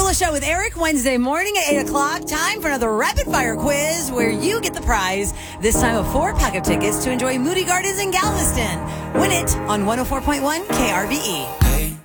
Jewel Show with Eric, Wednesday morning at 8 o'clock. Time for another rapid fire quiz where you get the prize. This time of 4 pack of tickets to enjoy Moody Gardens in Galveston. Win it on 104.1 KRVE.